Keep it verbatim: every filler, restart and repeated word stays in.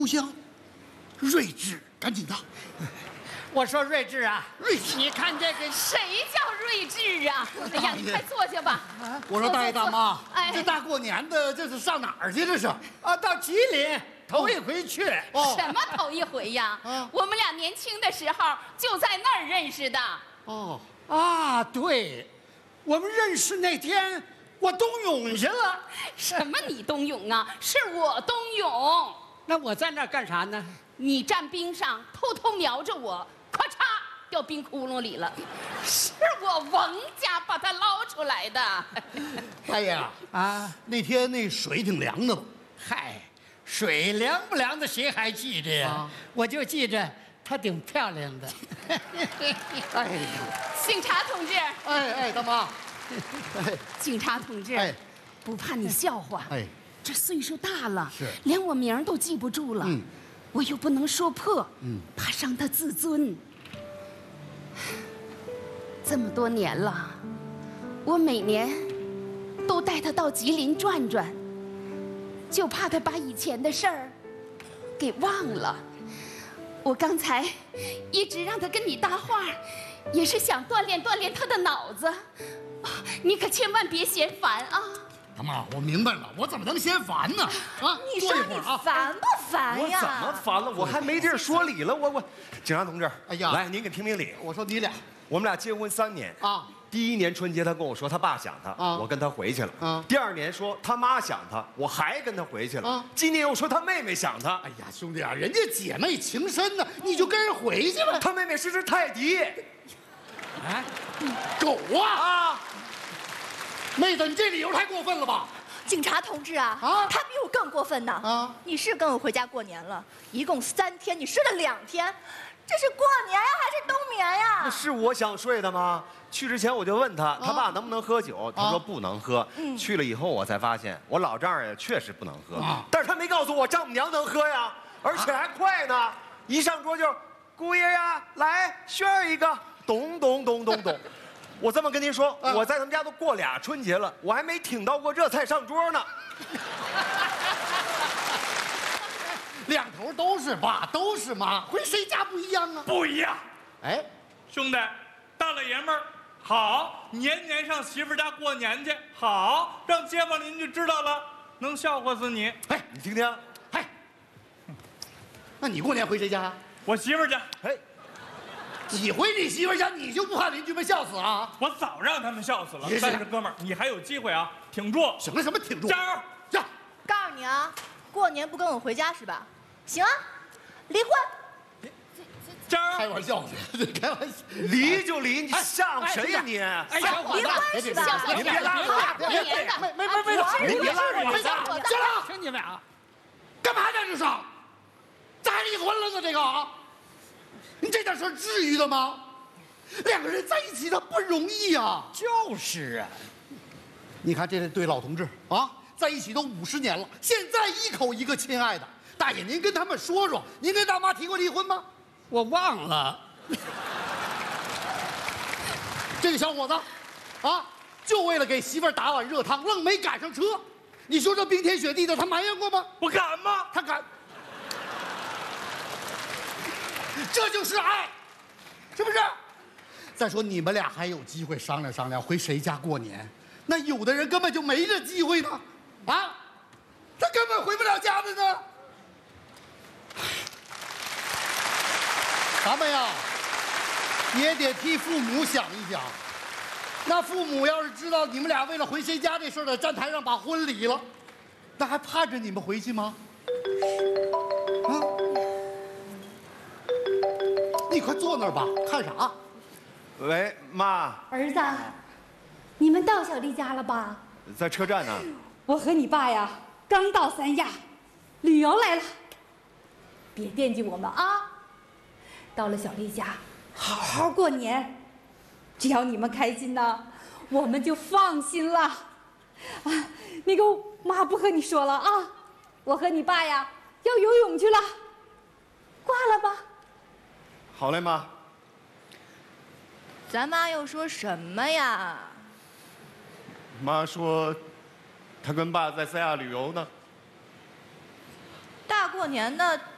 故乡，睿智，赶紧的。 我说睿智啊， 睿智， 你看这个谁叫睿智啊？哎呀，你快坐下吧。 我说大爷大妈， 哎， 这大过年的，这是上哪儿去？这是啊，到吉林头一回去。 哦，什么头一回呀？啊，我们俩年轻的时候就在那儿认识的。 哦，啊，对，我们认识那天我冬泳去了。 什么你冬泳啊？是我冬泳。 那我在那儿干啥呢？ 你站冰上偷偷瞄着我，咔嚓掉冰窟窿里了，是我王家把它捞出来的。 大爷啊，啊，那天那水挺凉的吧？ 嗨，水凉不凉的谁还记着呀？啊、我就记着她挺漂亮的。 哎， 警察同志。 哎哎，大妈。 哎，警察同志。哎，不怕你笑话。哎，这岁数大了，是连我名都记不住了。嗯。我又不能说破，嗯，怕伤他自尊。这么多年了，我每年都带他到吉林转转，就怕他把以前的事儿给忘了。我刚才一直让他跟你搭话，也是想锻炼锻炼他的脑子。你可千万别嫌烦啊！ 大妈，我明白了，我怎么能嫌烦呢？啊， 你说你烦不烦呀？ 我怎么烦了？我还没地儿说理了。我我，警察同志， 哎呀， 来，您给评评理。 我说你俩， 我们俩结婚三年啊，第一年春节他跟我说他爸想他，啊，我跟他回去了。啊，第二年说他妈想他，我还跟他回去了。啊，今年又说他妹妹想他。 哎呀，兄弟啊，人家姐妹情深呢，你就跟人回去呗。 他妹妹是只泰迪。 哎，狗啊！啊！妹子，你这理由太过分了吧？ 警察同志啊，啊，他比我更过分呢。啊，你是跟我回家过年了，一共三天，你睡了两天，这是过年呀还是冬眠呀？ 那是我想睡的吗？去之前我就问他，他爸能不能喝酒，他说不能喝。嗯，去了以后我才发现，我老丈人也确实不能喝，但是他没告诉我丈母娘能喝呀，而且还快呢，一上桌就，姑爷呀，来炫儿一个，咚咚咚咚咚。我这么跟您说，啊、我在他们家都过俩春节了，我还没挺到过这菜上桌呢。 两头都是爸，都是妈，回谁家不一样啊？ 不一样。 哎， 兄弟，大老爷们儿，好，年年上媳妇家过年去，好，让街坊邻居知道了，能笑话死你。 哎，你听听， 哎，那你过年回谁家？ 我媳妇家。 哎。你回你媳妇家，你就不怕邻居们笑死啊？ 我早让他们笑死了。但是哥们儿，你还有机会啊，挺住！ 什么什么挺住？ 加油！ 加！ 告诉你啊，过年不跟我回家是吧？行啊，离婚！ 加油！ 开玩笑呢，开玩笑， 离就离，你吓唬谁呀你？ 哎，小伙子，离婚是吧？ 你别拉我！ 别别别！ 没没没没！ 你别拉我！ 行了， 听你们啊， 干嘛在这上？咋离婚了呢？这个啊？你这点事至于的吗？两个人在一起他不容易啊。 就是啊， 你看这对老同志啊，在一起都五十年了，现在一口一个亲爱的。大爷，您跟他们说说，您跟大妈提过离婚吗？ 我忘了。 这个小伙子，啊，就为了给媳妇儿打碗热汤，愣没赶上车。你说这冰天雪地的，他埋怨过吗？ 我敢吗？ 他敢。这就是爱，是不是？再说你们俩还有机会商量商量回谁家过年，那有的人根本就没这机会呢，啊，他根本回不了家的呢。咱们呀，也得替父母想一想。那父母要是知道你们俩为了回谁家这事儿在站台上把婚离了，那还盼着你们回去吗？啊？你快坐那儿吧，看啥？ 喂，妈。 儿子，你们到小丽家了吧？ 在车站呢。 我和你爸呀，刚到三亚，旅游来了。别惦记我们啊！到了小丽家，好好过年。只要你们开心呢，我们就放心了。啊，那个妈不和你说了啊，我和你爸呀要游泳去了。挂了吧。 好嘞，妈。 咱妈又说什么呀？ 妈说，她跟爸在三亚旅游呢。 大过年的